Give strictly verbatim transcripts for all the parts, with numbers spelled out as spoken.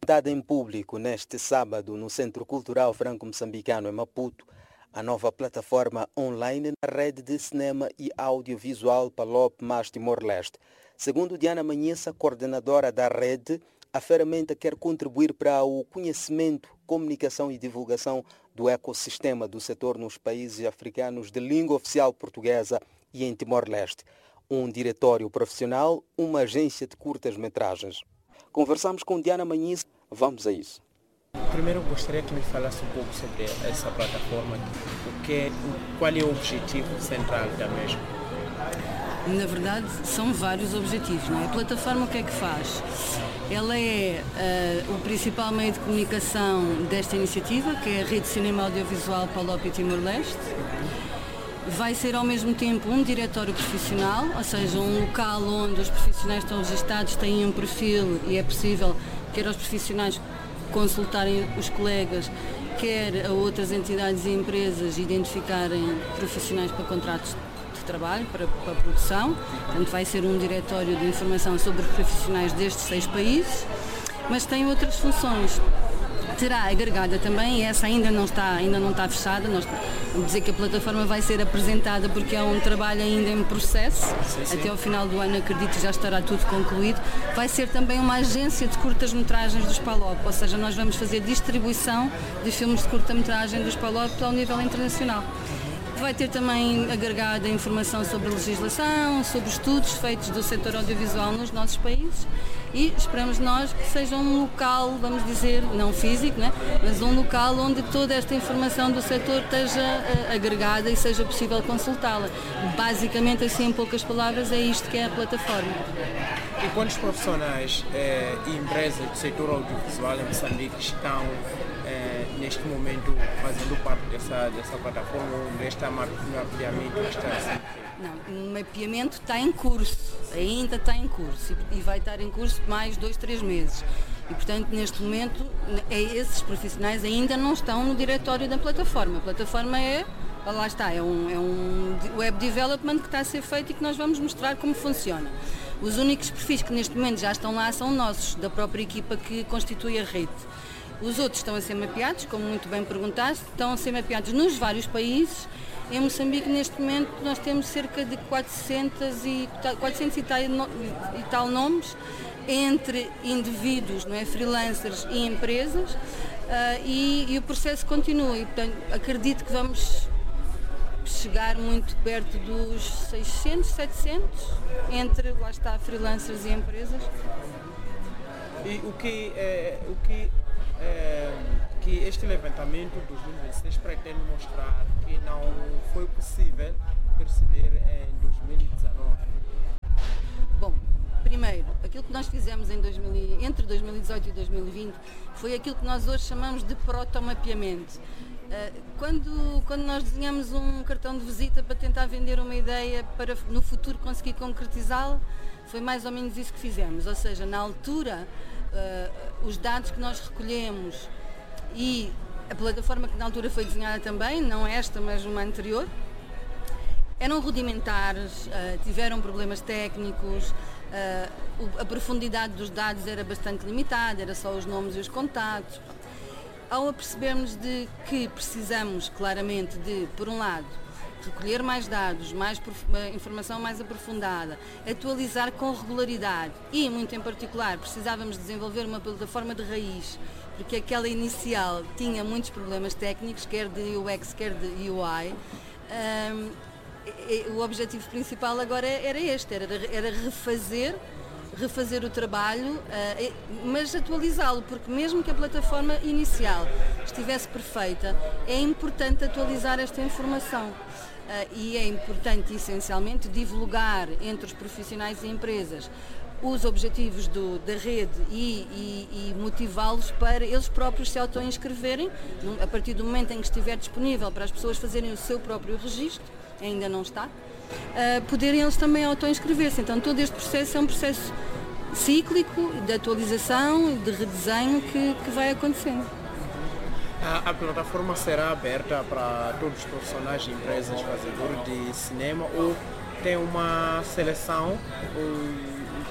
Dada em público neste sábado no Centro Cultural Franco-Moçambicano em Maputo, a nova plataforma online na rede de cinema e audiovisual Palop mais Timor-Leste. Segundo Diana Manhissa, coordenadora da rede, a ferramenta quer contribuir para o conhecimento, comunicação e divulgação do ecossistema do setor nos países africanos de língua oficial portuguesa e em Timor-Leste. Um diretório profissional, uma agência de curtas-metragens. Conversamos com Diana Manhissa. Vamos a isso. Primeiro gostaria que me falasse um pouco sobre essa plataforma, o que, qual é o objetivo central da mesma? Na verdade, são vários objetivos, não é? A plataforma o que é que faz? Ela é uh, o principal meio de comunicação desta iniciativa, que é a Rede de Cinema Audiovisual Palop e Timor-Leste. Vai ser ao mesmo tempo um diretório profissional, ou seja, um local onde os profissionais estão registados, têm um perfil e é possível quer aos profissionais consultarem os colegas, quer a outras entidades e empresas identificarem profissionais para contratos de trabalho, para, para a produção. Portanto, vai ser um diretório de informação sobre os profissionais destes seis países, mas tem outras funções. Terá agregada também, e essa ainda não está, ainda não está fechada, nós vamos dizer que a plataforma vai ser apresentada porque é um trabalho ainda em processo, sim, sim. Até ao final do ano acredito que já estará tudo concluído. Vai ser também uma agência de curtas-metragens dos Palop, ou seja, nós vamos fazer distribuição de filmes de curta-metragem dos Palop ao nível internacional. Vai ter também agregada informação sobre legislação, sobre estudos feitos do setor audiovisual nos nossos países e esperamos nós que seja um local, vamos dizer, não físico, né? Mas um local onde toda esta informação do setor esteja uh, agregada e seja possível consultá-la. Basicamente, assim, em poucas palavras, é isto que é a plataforma. E quantos profissionais eh, e empresas do setor audiovisual em Moçambique estão eh, neste momento fazendo parte dessa, dessa plataforma, onde este mapeamento está assim? Não, o mapeamento está em curso, ainda está em curso e vai estar em curso mais dois, três meses. E, portanto, neste momento, esses profissionais ainda não estão no diretório da plataforma. A plataforma é, lá está, é um, é um web development que está a ser feito e que nós vamos mostrar como funciona. Os únicos perfis que neste momento já estão lá são nossos, da própria equipa que constitui a rede. Os outros estão a ser mapeados, como muito bem perguntaste, estão a ser mapeados nos vários países. Em Moçambique, neste momento, nós temos cerca de quatrocentos e, quatrocentos e, tal, e tal nomes, entre indivíduos, não é, freelancers e empresas, uh, e, e o processo continua. E, portanto, acredito que vamos chegar muito perto dos seiscentos, setecentos, entre, lá está, freelancers e empresas. E o que, é, o que, é, que este levantamento de dois mil e vinte e seis pretende mostrar que não foi possível perceber em dois mil e dezanove? Bom, primeiro, aquilo que nós fizemos em dois mil, entre dois mil e dezoito e dois mil e vinte foi aquilo que nós hoje chamamos de protomapeamento. Quando, quando nós desenhamos um cartão de visita para tentar vender uma ideia para no futuro conseguir concretizá-la, foi mais ou menos isso que fizemos. Ou seja, na altura, uh, os dados que nós recolhemos e a plataforma que na altura foi desenhada também, não esta, mas uma anterior, eram rudimentares, uh, tiveram problemas técnicos, uh, a profundidade dos dados era bastante limitada, era só os nomes e os contatos. Ao apercebermos de que precisamos claramente de, por um lado, recolher mais dados, mais informação mais aprofundada, atualizar com regularidade e, muito em particular, precisávamos desenvolver uma plataforma de raiz, porque aquela inicial tinha muitos problemas técnicos, quer de U X, quer de U I. Um, o objetivo principal agora era este, era, era refazer refazer o trabalho, mas atualizá-lo, porque mesmo que a plataforma inicial estivesse perfeita, é importante atualizar esta informação e é importante, essencialmente, divulgar entre os profissionais e empresas os objetivos do, da rede e, e, e motivá-los para eles próprios se auto-inscreverem, a partir do momento em que estiver disponível para as pessoas fazerem o seu próprio registro, ainda não está, Uh, poderem eles também auto-inscrever-se. Então todo este processo é um processo cíclico de atualização, de redesenho que, que vai acontecendo. A, a plataforma será aberta para todos os profissionais de empresas fazedores de cinema ou tem uma seleção ou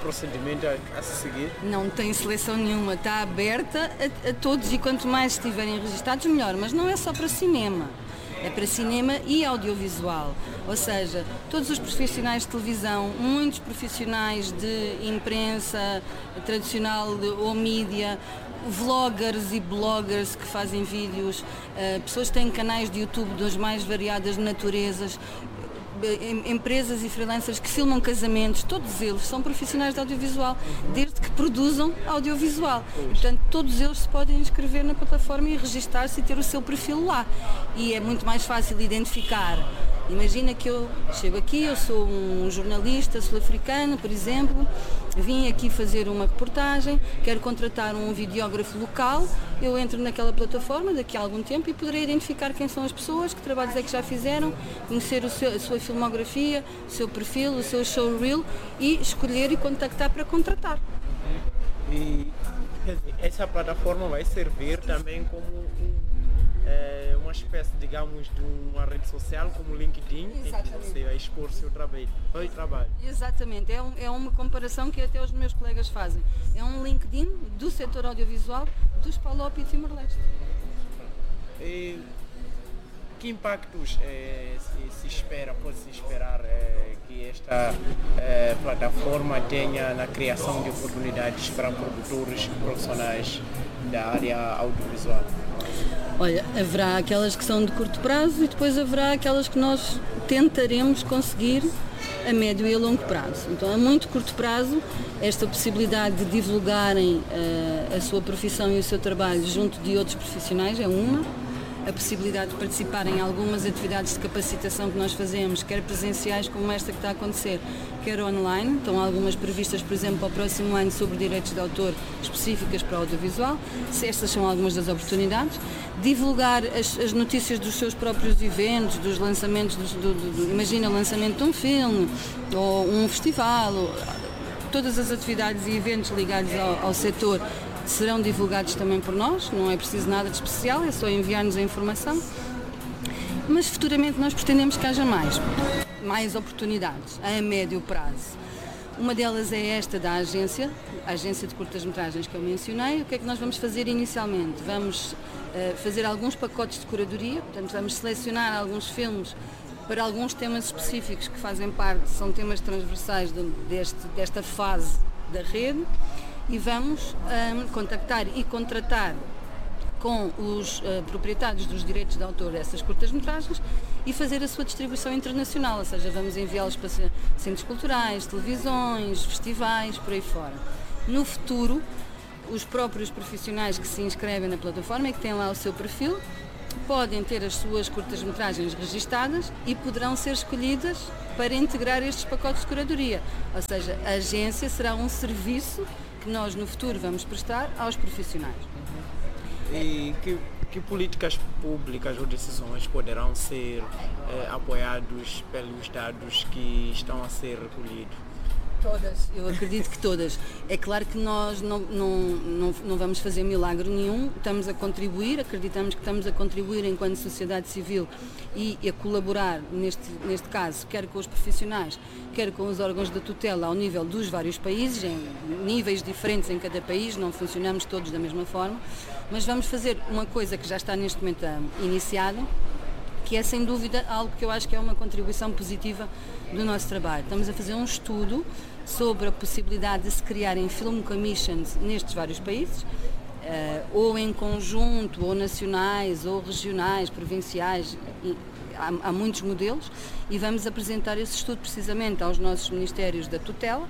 procedimento a, a se seguir? Não tem seleção nenhuma, está aberta a, a todos e quanto mais estiverem registados, melhor. Mas não é só para cinema. É para cinema e audiovisual, ou seja, todos os profissionais de televisão, muitos profissionais de imprensa tradicional ou mídia, vloggers e bloggers que fazem vídeos, pessoas que têm canais de YouTube das mais variadas naturezas, empresas e freelancers que filmam casamentos, todos eles são profissionais de audiovisual, desde que produzam audiovisual. Portanto, todos eles se podem inscrever na plataforma e registar-se e ter o seu perfil lá. E é muito mais fácil identificar. Imagina que eu chego aqui, eu sou um jornalista sul-africano, por exemplo, vim aqui fazer uma reportagem, quero contratar um videógrafo local, eu entro naquela plataforma daqui a algum tempo e poderei identificar quem são as pessoas, que trabalhos é que já fizeram, conhecer o seu, a sua filmografia, o seu perfil, o seu showreel e escolher e contactar para contratar. E quer dizer, essa plataforma vai servir também como um É uma espécie, digamos, de uma rede social como o LinkedIn, em que você vai expor seu trabalho. Oi, trabalho. Exatamente, é, um, é uma comparação que até os meus colegas fazem. É um LinkedIn do setor audiovisual dos Palop e Timor-Leste. E que impactos é, se, se espera, pode-se esperar é, que esta é, plataforma tenha na criação de oportunidades para produtores profissionais da área audiovisual? Olha, haverá aquelas que são de curto prazo e depois haverá aquelas que nós tentaremos conseguir a médio e a longo prazo. Então, a muito curto prazo, esta possibilidade de divulgarem uh, a sua profissão e o seu trabalho junto de outros profissionais é uma. A possibilidade de participar em algumas atividades de capacitação que nós fazemos, quer presenciais como esta que está a acontecer, quer online. Estão algumas previstas, por exemplo, para o próximo ano sobre direitos de autor específicas para o audiovisual. Estas são algumas das oportunidades. Divulgar as, as notícias dos seus próprios eventos, dos lançamentos, do, do, do, imagina o lançamento de um filme ou um festival, ou, todas as atividades e eventos ligados ao, ao setor serão divulgados também por nós, não é preciso nada de especial, é só enviar-nos a informação. Mas futuramente nós pretendemos que haja mais, mais oportunidades a médio prazo. Uma delas é esta da agência, a agência de curtas-metragens que eu mencionei. O que é que nós vamos fazer inicialmente? Vamos uh, fazer alguns pacotes de curadoria, portanto vamos selecionar alguns filmes para alguns temas específicos que fazem parte, são temas transversais de, deste, desta fase da rede. E vamos um, contactar e contratar com os uh, proprietários dos direitos de autor dessas curtas-metragens e fazer a sua distribuição internacional, ou seja, vamos enviá-los para centros culturais, televisões, festivais, por aí fora. No futuro, os próprios profissionais que se inscrevem na plataforma e que têm lá o seu perfil, podem ter as suas curtas-metragens registadas e poderão ser escolhidas para integrar estes pacotes de curadoria, ou seja, a agência será um serviço que nós no futuro vamos prestar aos profissionais. E que, que políticas públicas ou decisões poderão ser eh, apoiados pelos dados que estão a ser recolhidos? Todas, eu acredito que todas. É claro que nós não, não, não, não vamos fazer milagre nenhum, estamos a contribuir, acreditamos que estamos a contribuir enquanto sociedade civil e a colaborar, neste, neste caso, quer com os profissionais, quer com os órgãos da tutela ao nível dos vários países, em níveis diferentes em cada país, não funcionamos todos da mesma forma, mas vamos fazer uma coisa que já está neste momento iniciada, que é sem dúvida algo que eu acho que é uma contribuição positiva do nosso trabalho. Estamos a fazer um estudo sobre a possibilidade de se criarem film commissions nestes vários países, uh, ou em conjunto, ou nacionais, ou regionais, provinciais, e há, há muitos modelos, e vamos apresentar esse estudo precisamente aos nossos ministérios da tutela,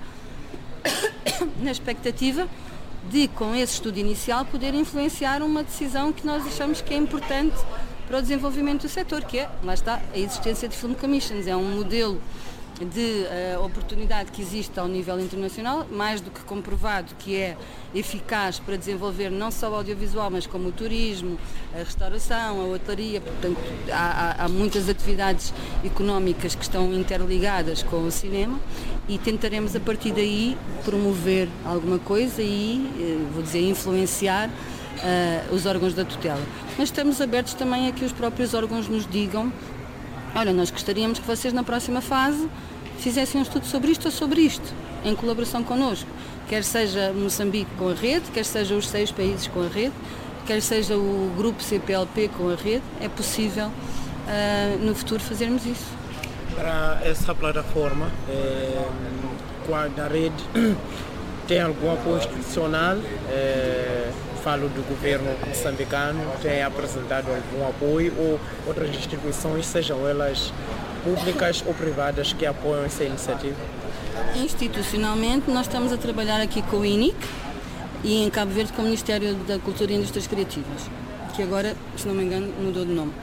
na expectativa de, com esse estudo inicial, poder influenciar uma decisão que nós achamos que é importante para o desenvolvimento do setor, que é, lá está, a existência de film commissions. É um modelo de uh, oportunidade que existe ao nível internacional, mais do que comprovado que é eficaz para desenvolver não só o audiovisual, mas como o turismo, a restauração, a hotelaria. Portanto, há, há, há muitas atividades económicas que estão interligadas com o cinema e tentaremos a partir daí promover alguma coisa e, uh, vou dizer, influenciar uh, os órgãos da tutela. Mas estamos abertos também a que os próprios órgãos nos digam: olha, nós gostaríamos que vocês na próxima fase fizessem um estudo sobre isto ou sobre isto. em colaboração connosco, quer seja Moçambique com a rede, quer seja os seis países com a rede, quer seja o grupo C P L P com a rede, é possível uh, no futuro fazermos isso. Para essa plataforma, é, a rede tem algum apoio institucional? É, falo do governo moçambicano, tem apresentado algum apoio ou outras instituições, sejam elas públicas ou privadas, que apoiam essa iniciativa? Institucionalmente, nós estamos a trabalhar aqui com o I N I C e em Cabo Verde com o Ministério da Cultura e Indústrias Criativas, que agora, se não me engano, mudou de nome,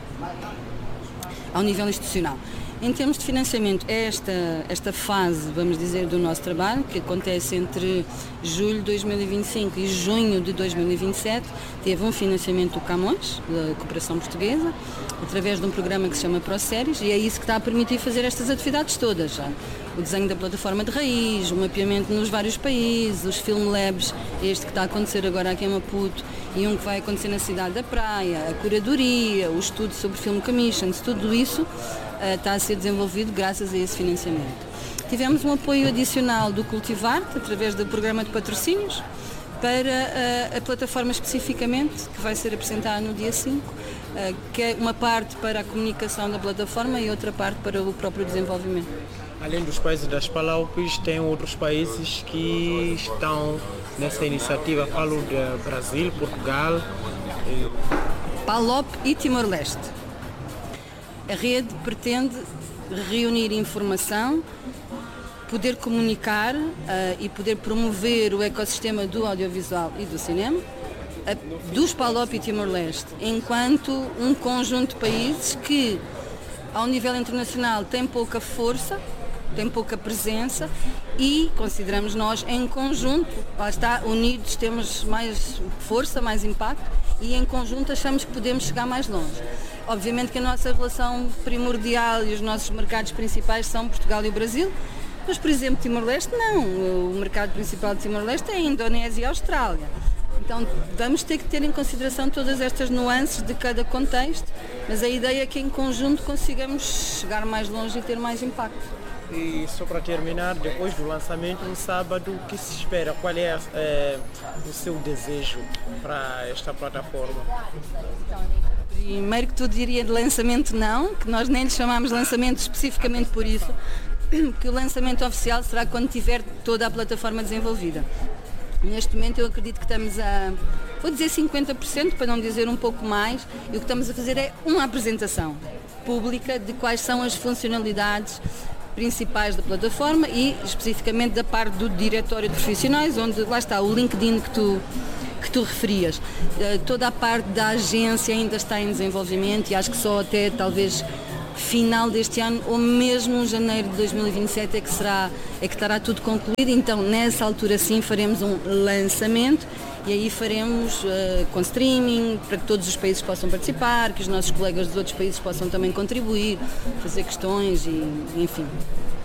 ao nível institucional. Em termos de financiamento, esta, esta fase, vamos dizer, do nosso trabalho, que acontece entre julho de dois mil e vinte e cinco e junho de dois mil e vinte e sete, teve um financiamento do Camões, da Cooperação Portuguesa, através de um programa que se chama ProSéries, e é isso que está a permitir fazer estas atividades todas. Já. O desenho da plataforma de raiz, o mapeamento nos vários países, os Film Labs, este que está a acontecer agora aqui em Maputo, e um que vai acontecer na cidade da Praia, a curadoria, o estudo sobre Film Commissions, tudo isso uh, está a ser desenvolvido graças a esse financiamento. Tivemos um apoio adicional do Cultivarte, através do programa de patrocínios, para uh, a plataforma especificamente, que vai ser apresentada no dia cinco, uh, que é uma parte para a comunicação da plataforma e outra parte para o próprio desenvolvimento. Além dos países das Palopes, tem outros países que estão nessa iniciativa. Falo de Brasil, Portugal. E... Palop e Timor-Leste. A rede pretende reunir informação, poder comunicar uh, e poder promover o ecossistema do audiovisual e do cinema uh, dos Palop e Timor-Leste, enquanto um conjunto de países que, ao nível internacional, tem pouca força, tem pouca presença e consideramos nós em conjunto, lá está, unidos temos mais força, mais impacto e em conjunto achamos que podemos chegar mais longe. Obviamente que a nossa relação primordial e os nossos mercados principais são Portugal e o Brasil, mas, por exemplo, Timor-Leste não. O mercado principal de Timor-Leste é a Indonésia e a Austrália. Então vamos ter que ter em consideração todas estas nuances de cada contexto, mas a ideia é que em conjunto consigamos chegar mais longe e ter mais impacto. E só para terminar, depois do lançamento no sábado, o que se espera? Qual é, é o seu desejo para esta plataforma? Primeiro que tudo diria de lançamento não, que nós nem lhe chamamos lançamento especificamente por isso, que o lançamento oficial será quando tiver toda a plataforma desenvolvida. Neste momento eu acredito que estamos a, vou dizer cinquenta por cento, para não dizer um pouco mais, e o que estamos a fazer é uma apresentação pública de quais são as funcionalidades principais da plataforma e especificamente da parte do diretório de profissionais, onde lá está o LinkedIn que tu, que tu referias. Uh, toda a parte da agência ainda está em desenvolvimento e acho que só até talvez final deste ano ou mesmo janeiro de dois mil e vinte e sete é que, será, é que estará tudo concluído. Então nessa altura sim faremos um lançamento e aí faremos uh, com streaming para que todos os países possam participar, que os nossos colegas dos outros países possam também contribuir, fazer questões e enfim.